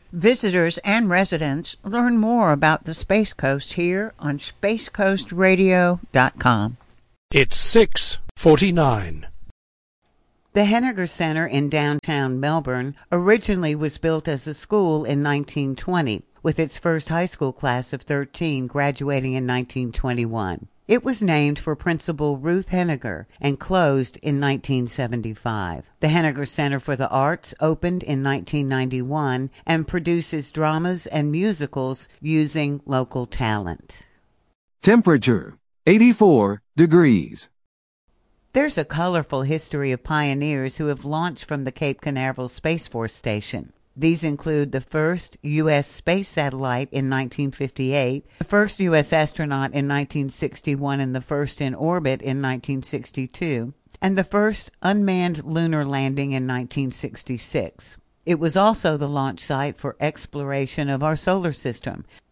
Visitors and residents learn more about the Space Coast here on spacecoastradio.com. It's 6:49. The Henniger Center in downtown Melbourne originally was built as a school in 1920, with its first high school class of 13 graduating in 1921. It was named for Principal Ruth Henniger and closed in 1975. The Henniger Center for the Arts opened in 1991 and produces dramas and musicals using local talent. Temperature, 84 degrees. There's a colorful history of pioneers who have launched from the Cape Canaveral Space Force Station. These include the first U.S. space satellite in 1958, the first U.S. astronaut in 1961 and the first in orbit in 1962, and the first unmanned lunar landing in 1966. It was also the launch site for exploration of our solar system,